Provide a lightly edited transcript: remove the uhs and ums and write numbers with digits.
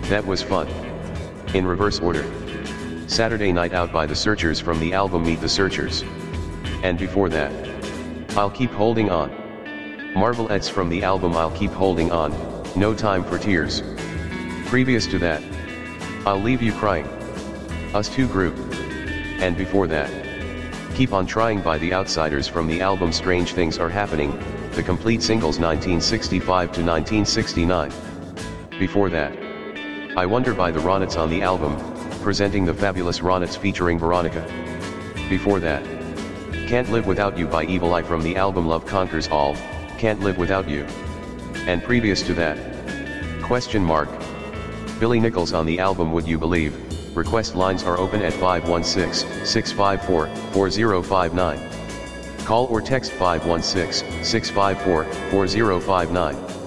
That was fun. In reverse order. Saturday Night Out by The Searchers from the album Meet the Searchers. And before that, I'll Keep Holding On. Marvelettes from the album I'll Keep Holding On, No Time for Tears. Previous to that, I'll Leave You Crying. US2 Group. And before that, Keep On Trying by The Outsiders from the album Strange Things Are Happening, the complete singles 1965 to 1969. Before that, I Wonder by the Ronettes on the album, presenting the fabulous Ronettes featuring Veronica. Before that, Can't Live Without You by Evil Eye from the album Love Conquers All, Can't Live Without You. And previous to that, Billy Nichols on the album Would You Believe. Request lines are open at 516-654-4059. Call or text 516-654-4059.